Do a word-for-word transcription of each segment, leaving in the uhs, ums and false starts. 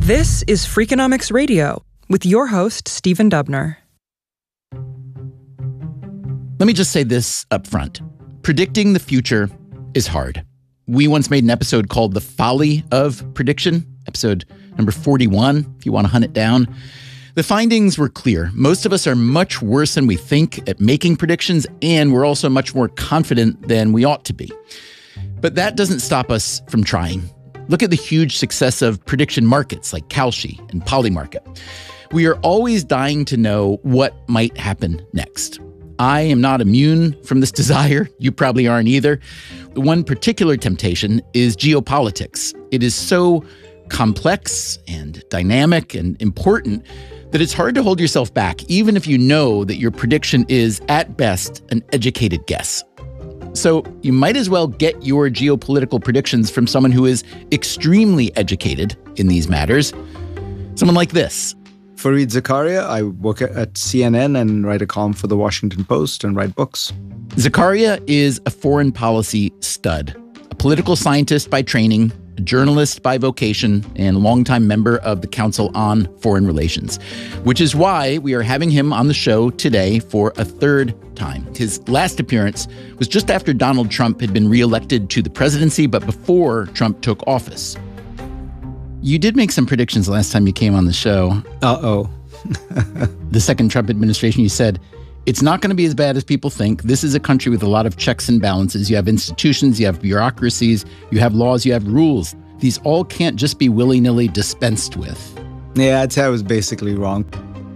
This is Freakonomics Radio with your host, Stephen Dubner. Let me just say this up front. Predicting the future is hard. We once made an episode called The Folly of Prediction, episode number forty-one, if you want to hunt it down. The findings were clear. Most of us are much worse than we think at making predictions, and we're also much more confident than we ought to be. But that doesn't stop us from trying. Look at the huge success of prediction markets like Kalshi and Polymarket. We are always dying to know what might happen next. I am not immune from this desire. You probably aren't either. One particular temptation is geopolitics. It is so complex and dynamic and important that it's hard to hold yourself back, even if you know that your prediction is, at best, an educated guess. So you might as well get your geopolitical predictions from someone who is extremely educated in these matters. Someone like this. Fareed Zakaria. I work at C N N and write a column for the Washington Post and write books. Zakaria is a foreign policy stud, a political scientist by training, a journalist by vocation, and a longtime member of the Council on Foreign Relations, which is why we are having him on the show today for a third time. His last appearance was just after Donald Trump had been reelected to the presidency, but before Trump took office. You did make some predictions last time you came on the show. Uh-oh. The second Trump administration, you said, it's not going to be as bad as people think. This is a country with a lot of checks and balances. You have institutions, you have bureaucracies, you have laws, you have rules. These all can't just be willy-nilly dispensed with. Yeah, I'd say I was basically wrong.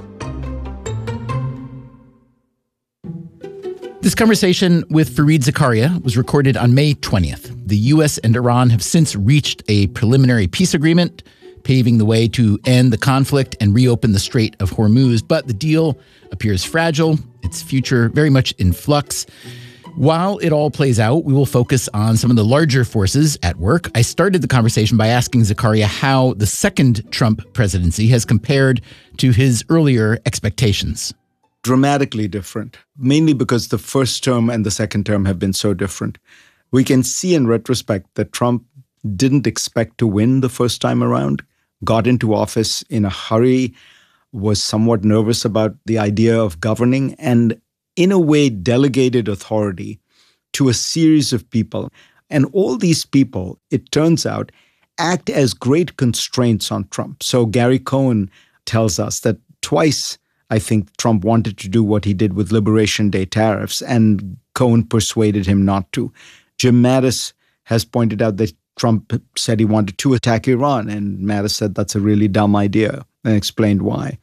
This conversation with Fareed Zakaria was recorded on May twentieth. The U S and Iran have since reached a preliminary peace agreement, paving the way to end the conflict and reopen the Strait of Hormuz. But the deal appears fragile, its future very much in flux. While it all plays out, we will focus on some of the larger forces at work. I started the conversation by asking Zakaria how the second Trump presidency has compared to his earlier expectations. Dramatically different, mainly because the first term and the second term have been so different. We can see in retrospect that Trump didn't expect to win the first time around, got into office in a hurry, was somewhat nervous about the idea of governing, and in a way delegated authority to a series of people. And all these people, it turns out, act as great constraints on Trump. So Gary Cohn tells us that twice, I think, Trump wanted to do what he did with Liberation Day tariffs, and Cohn persuaded him not to. Jim Mattis has pointed out that Trump said he wanted to attack Iran, and Mattis said that's a really dumb idea and explained why.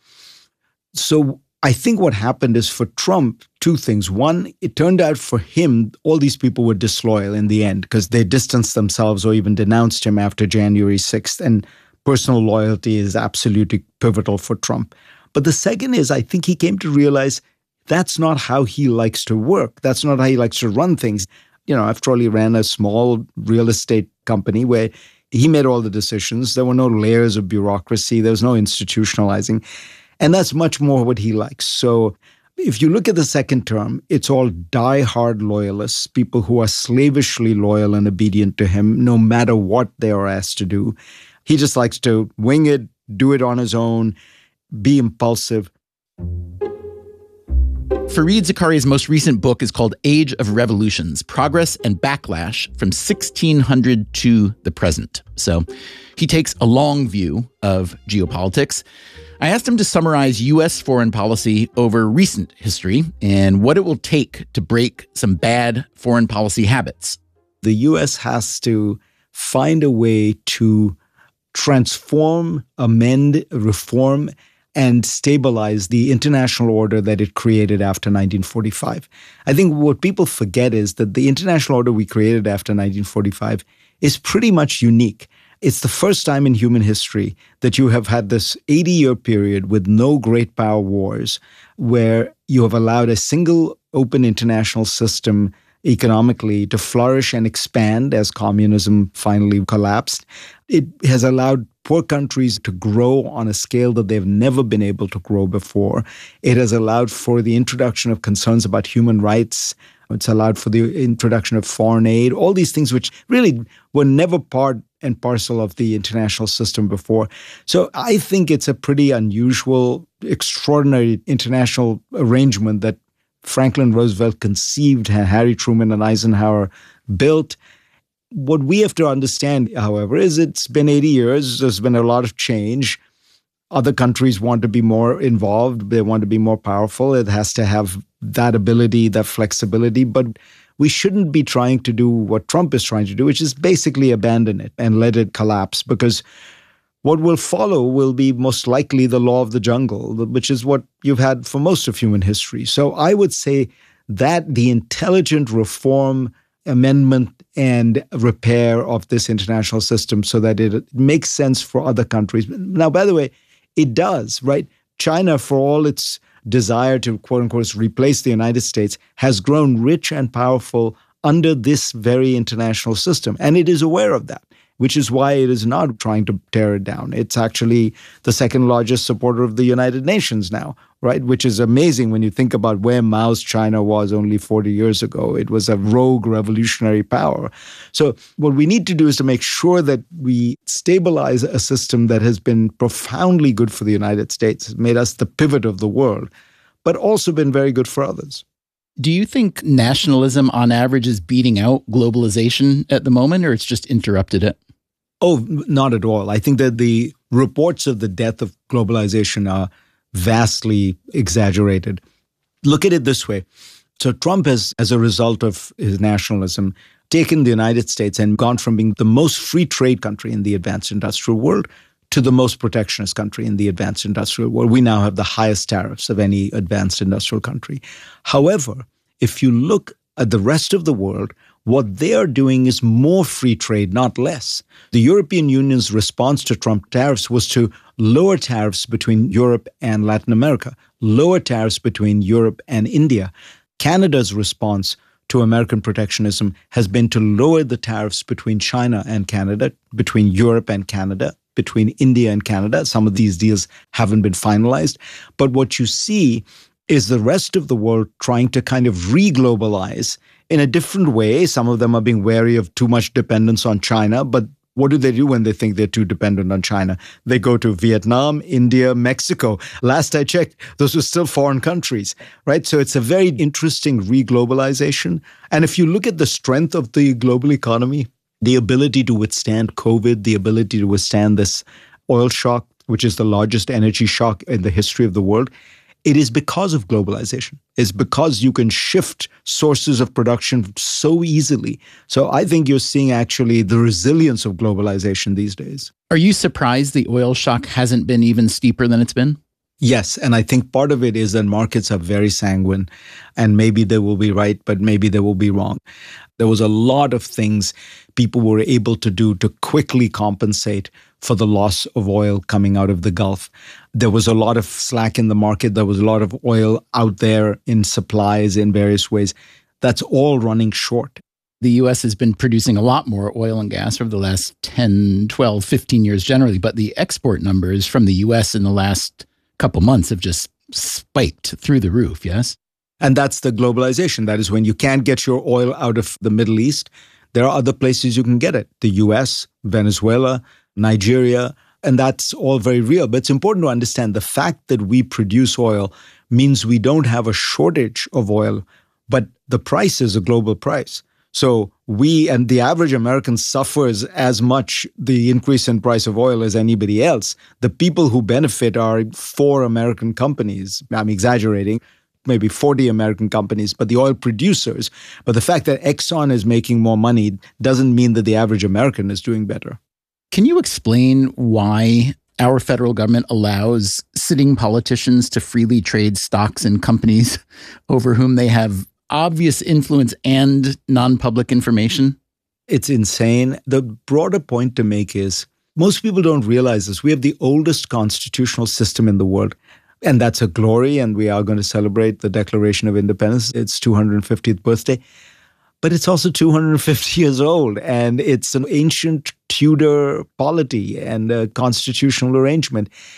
So I think what happened is for Trump, two things. One, it turned out for him, all these people were disloyal in the end because they distanced themselves or even denounced him after January sixth, and personal loyalty is absolutely pivotal for Trump. But the second is I think he came to realize that's not how he likes to work. That's not how he likes to run things. You know, after all, he ran a small real estate company where he made all the decisions. There were no layers of bureaucracy. There was no institutionalizing. And that's much more what he likes. So if you look at the second term, it's all die-hard loyalists, people who are slavishly loyal and obedient to him, no matter what they are asked to do. He just likes to wing it, do it on his own, be impulsive. Fareed Zakaria's most recent book is called Age of Revolutions, Progress and Backlash from sixteen hundred to the Present. So he takes a long view of geopolitics. I asked him to summarize U S foreign policy over recent history and what it will take to break some bad foreign policy habits. The U S has to find a way to transform, amend, reform, and stabilize the international order that it created after nineteen forty-five. I think what people forget is that the international order we created after nineteen forty-five is pretty much unique. It's the first time in human history that you have had this eighty-year period with no great power wars, where you have allowed a single open international system economically to flourish and expand as communism finally collapsed. It has allowed poor countries to grow on a scale that they've never been able to grow before. It has allowed for the introduction of concerns about human rights, It's allowed for the introduction of foreign aid, all these things which really were never part and parcel of the international system before. So I think it's a pretty unusual, extraordinary international arrangement that Franklin Roosevelt conceived, Harry Truman and Eisenhower built. What we have to understand, however, is it's been eighty years. There's been a lot of change. Other countries want to be more involved. They want to be more powerful. It has to have that ability, that flexibility. But we shouldn't be trying to do what Trump is trying to do, which is basically abandon it and let it collapse, because what will follow will be most likely the law of the jungle, which is what you've had for most of human history. So I would say that the intelligent reform, amendment, and repair of this international system so that it makes sense for other countries. Now, by the way, it does, right? China, for all its desire to, quote unquote, replace the United States, has grown rich and powerful under this very international system. And it is aware of that, which is why it is not trying to tear it down. It's actually the second largest supporter of the United Nations now, right? Which is amazing when you think about where Mao's China was only forty years ago. It was a rogue revolutionary power. So what we need to do is to make sure that we stabilize a system that has been profoundly good for the United States, it's made us the pivot of the world, but also been very good for others. Do you think nationalism on average is beating out globalization at the moment, or it's just interrupted it? Oh, not at all. I think that the reports of the death of globalization are vastly exaggerated. Look at it this way. So Trump has, as a result of his nationalism, taken the United States and gone from being the most free trade country in the advanced industrial world to the most protectionist country in the advanced industrial world. We now have the highest tariffs of any advanced industrial country. However, if you look at the rest of the world, what they are doing is more free trade, not less. The European Union's response to Trump tariffs was to lower tariffs between Europe and Latin America, lower tariffs between Europe and India. Canada's response to American protectionism has been to lower the tariffs between China and Canada, between Europe and Canada, between India and Canada. Some of these deals haven't been finalized. But what you see is the rest of the world trying to kind of re-globalize in a different way. Some of them are being wary of too much dependence on China, but what do they do when they think they're too dependent on China? They go to Vietnam, India, Mexico. Last I checked, those were still foreign countries, right? So it's a very interesting re-globalization. And if you look at the strength of the global economy, the ability to withstand COVID, the ability to withstand this oil shock, which is the largest energy shock in the history of the world, it is because of globalization. It's because you can shift sources of production so easily. So I think you're seeing actually the resilience of globalization these days. Are you surprised the oil shock hasn't been even steeper than it's been? Yes, and I think part of it is that markets are very sanguine, and maybe they will be right, but maybe they will be wrong. There was a lot of things people were able to do to quickly compensate for the loss of oil coming out of the Gulf. There was a lot of slack in the market. There was a lot of oil out there in supplies in various ways. That's all running short. The U S has been producing a lot more oil and gas over the last ten, twelve, fifteen years generally, but the export numbers from the U S in the last couple months have just spiked through the roof, yes? And that's the globalization. That is when you can't get your oil out of the Middle East, there are other places you can get it. The U S, Venezuela, Nigeria, and that's all very real. But it's important to understand the fact that we produce oil means we don't have a shortage of oil, but the price is a global price. So we and the average American suffers as much the increase in price of oil as anybody else. The people who benefit are four American companies. I'm exaggerating, maybe forty American companies, but the oil producers. But the fact that Exxon is making more money doesn't mean that the average American is doing better. Can you explain why our federal government allows sitting politicians to freely trade stocks in companies over whom they have obvious influence and non-public information? It's insane. The broader point to make is most people don't realize this. We have the oldest constitutional system in the world. And that's a glory. And we are going to celebrate the Declaration of Independence, its two hundred fiftieth birthday. But it's also two hundred fifty years old. And it's an ancient Tudor polity and a constitutional arrangement.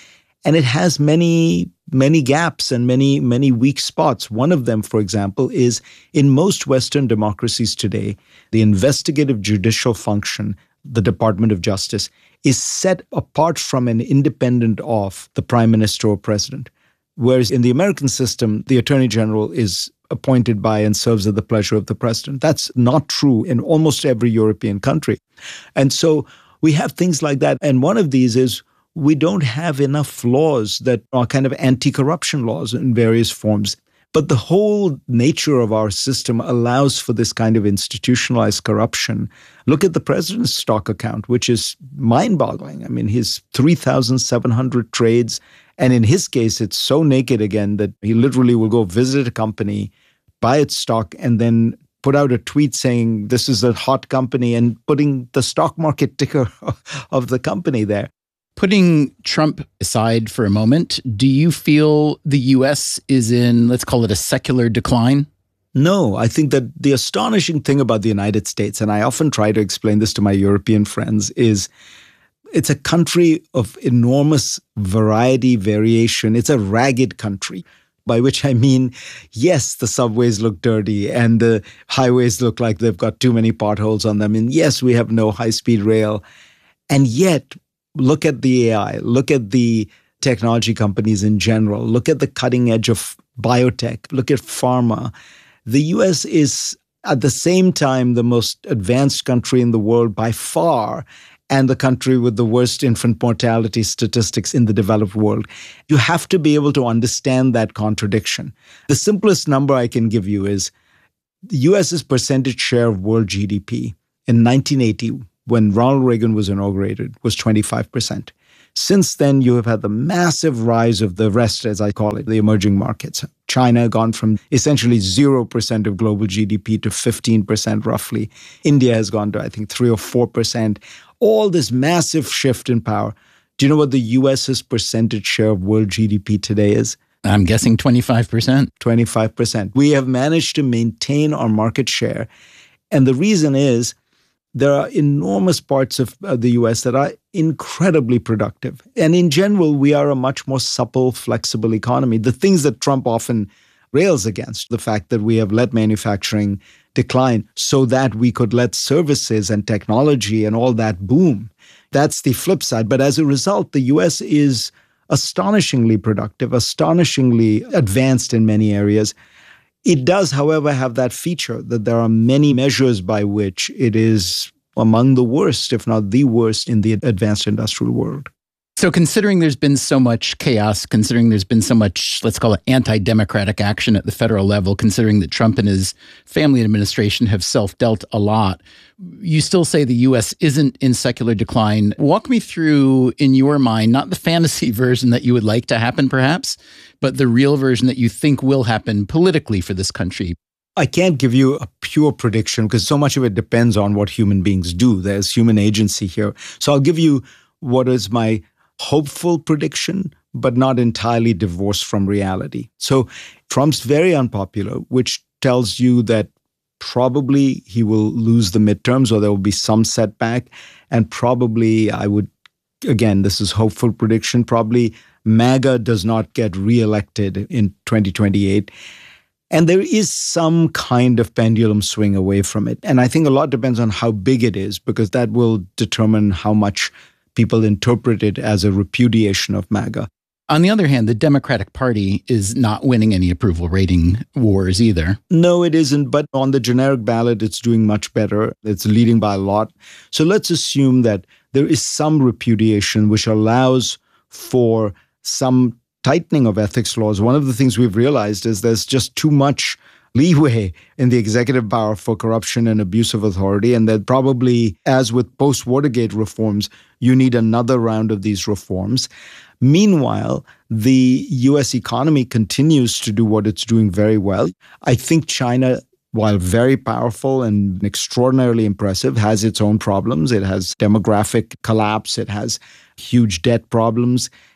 And it has many, many gaps and many, many weak spots. One of them, for example, is in most Western democracies today, the investigative judicial function, the Department of Justice, is set apart from and independent of the prime minister or president. Whereas in the American system, the attorney general is appointed by and serves at the pleasure of the president. That's not true in almost every European country. And so we have things like that. And one of these is we don't have enough laws that are kind of anti-corruption laws in various forms. But the whole nature of our system allows for this kind of institutionalized corruption. Look at the president's stock account, which is mind-boggling. I mean, his three thousand seven hundred trades. And in his case, it's so naked again that he literally will go visit a company, buy its stock, and then put out a tweet saying, this is a hot company, and putting the stock market ticker of the company there. Putting Trump aside for a moment, do you feel the U S is in, let's call it a secular decline? No, I think that the astonishing thing about the United States, and I often try to explain this to my European friends, is it's a country of enormous variety, variation. It's a ragged country, by which I mean, yes, the subways look dirty and the highways look like they've got too many potholes on them. And yes, we have no high-speed rail. And yet, look at the A I, look at the technology companies in general, look at the cutting edge of biotech, look at pharma. The U S is at the same time the most advanced country in the world by far, and the country with the worst infant mortality statistics in the developed world. You have to be able to understand that contradiction. The simplest number I can give you is the U S's percentage share of world G D P in nineteen eighty, when Ronald Reagan was inaugurated, was twenty-five percent. Since then, you have had the massive rise of the rest, as I call it, the emerging markets. China gone from essentially zero percent of global G D P to fifteen percent roughly. India has gone to, I think, three or four percent. All this massive shift in power. Do you know what the U S's percentage share of world G D P today is? I'm guessing twenty-five percent. twenty-five percent. We have managed to maintain our market share. And the reason is there are enormous parts of uh, the U S that are incredibly productive. And in general, we are a much more supple, flexible economy. The things that Trump often rails against, the fact that we have let manufacturing decline so that we could let services and technology and all that boom. That's the flip side. But as a result, the U S is astonishingly productive, astonishingly advanced in many areas. It does, however, have that feature that there are many measures by which it is among the worst, if not the worst, in the advanced industrial world. So considering there's been so much chaos, considering there's been so much, let's call it anti-democratic action at the federal level, considering that Trump and his family administration have self-dealt a lot, you still say the U S isn't in secular decline. Walk me through, in your mind, not the fantasy version that you would like to happen perhaps, but the real version that you think will happen politically for this country. I can't give you a pure prediction because so much of it depends on what human beings do. There's human agency here. So I'll give you what is my hopeful prediction, but not entirely divorced from reality. So Trump's very unpopular, which tells you that probably he will lose the midterms or there will be some setback. And probably I would, again, this is hopeful prediction, probably MAGA does not get reelected in twenty twenty-eight. And there is some kind of pendulum swing away from it. And I think a lot depends on how big it is, because that will determine how much people interpret it as a repudiation of MAGA. On the other hand, the Democratic Party is not winning any approval rating wars either. No, it isn't. But on the generic ballot, it's doing much better. It's leading by a lot. So let's assume that there is some repudiation which allows for some tightening of ethics laws. One of the things we've realized is there's just too much leeway in the executive power for corruption and abuse of authority. And that probably, as with post-Watergate reforms, you need another round of these reforms. Meanwhile, the U S economy continues to do what it's doing very well. I think China, while very powerful and extraordinarily impressive, has its own problems. It has demographic collapse. It has huge debt problems.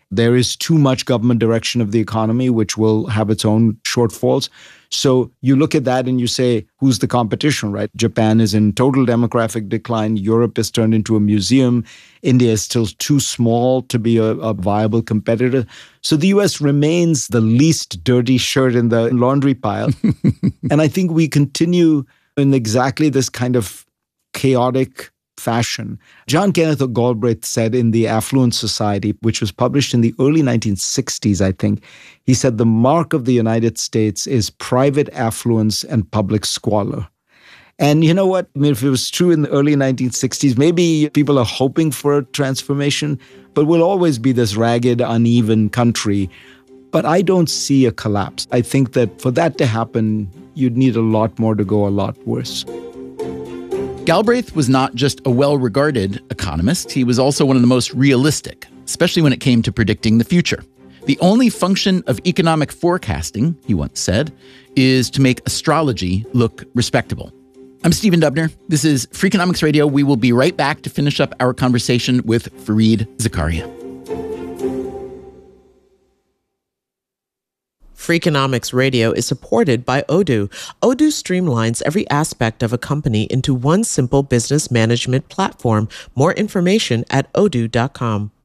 There is too much government direction of the economy, which will have its own shortfalls. So you look at that and you say, who's the competition, right? Japan is in total demographic decline. Europe is turned into a museum. India is still too small to be a, a viable competitor. So the U S remains the least dirty shirt in the laundry pile. And I think we continue in exactly this kind of chaotic fashion. John Kenneth Galbraith said in The Affluent Society, which was published in the early nineteen sixties, I think, he said the mark of the United States is private affluence and public squalor. And you know what? I mean, if it was true in the early nineteen sixties, maybe people are hoping for a transformation, but we'll always be this ragged, uneven country. But I don't see a collapse. I think that for that to happen, you'd need a lot more to go a lot worse. Galbraith was not just a well-regarded economist, he was also one of the most realistic, especially when it came to predicting the future. The only function of economic forecasting, he once said, is to make astrology look respectable. I'm Stephen Dubner. This is Freakonomics Radio. We will be right back to finish up our conversation with Fareed Zakaria. Freakonomics Radio is supported by Odoo. Odoo streamlines every aspect of a company into one simple business management platform. More information at odoo dot com.